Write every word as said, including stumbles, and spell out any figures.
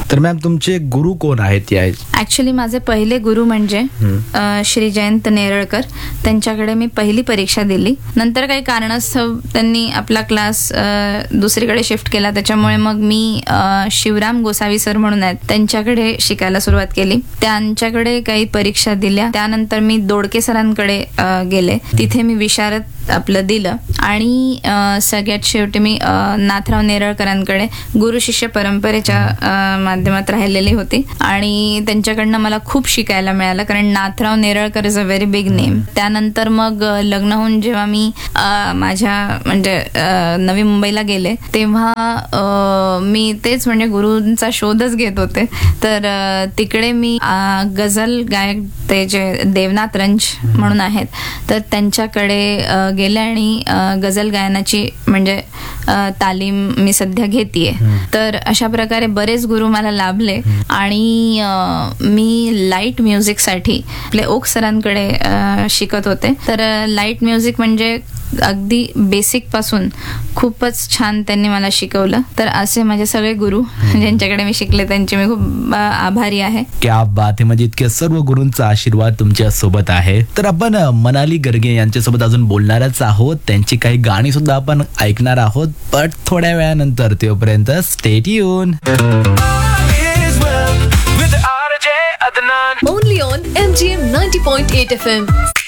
तर मॅम तुमचे गुरु कोण आहेत या? ऍक्च्युली माझे पहिले गुरु म्हणजे अ, श्री जयंत नेरळकर. त्यांच्याकडे मी पहिली परीक्षा दिली. नंतर काही कारणास्तव त्यांनी आपला क्लास अ, दुसरीकडे शिफ्ट केला. त्याच्यामुळे मग मी अ, शिवराम गोसावी सर म्हणून आहेत त्यांच्याकडे शिकायला सुरुवात केली. त्यांच्याकडे काही परीक्षा दिल्या. त्यानंतर मी दोडके सरांकडे अ, गेले. तिथे मी विशारद आपलं दिलं आणि अ, सगळ्यात शेवटी मी अ, नाथराव नेरळकरांकडे गुरु शिष्य परंपरेच्या अ, माध्यमात राहिलेली होती आणि त्यांच्याकडनं मला खूप शिकायला मिळालं, कारण Nathrao Neralkar is a very big name. त्यानंतर मग अ, लग्न होऊन जेव्हा मी अ, माझ्या म्हणजे अ, नवी मुंबईला गेले तेव्हा अ, मी तेच म्हणजे गुरूंचा शोधच घेत होते. तर अ, तिकडे मी अ, गझल गायक ते जे देवनाथ रंज म्हणून आहेत तर त्यांच्याकडे अ, गेले आणि अ, गझल गायनाची म्हणजे अ, तालीम मी सध्या घेतीये. तर अशा प्रकारे बरेच गुरु मला लाभले आणि अ, मी लाईट म्युझिकसाठी आपले ओक सरांकडे अ, शिकत होते. तर लाईट म्युझिक म्हणजे अगदी बेसिक पासून खूपच छान त्यांनी मला शिकवलं. तर असे माझे सगळे गुरु ज्यांच्याकडे मी शिकले त्यांचे मी खूप अ, आभारी आहे. क्या बात आहे, म्हणजे इतक्या सर्व गुरूंचा आशीर्वाद तुमच्या सोबत आहे. तर आपण अ, मनाली गर्गे यांच्यासोबत अजून बोलणारच आहोत. त्यांची काही गाणी सुद्धा आपण ऐकणार आहोत, बट थोड्या वेळानंतर. तोपर्यंत stay tune. Only on M G M ninety point eight F M.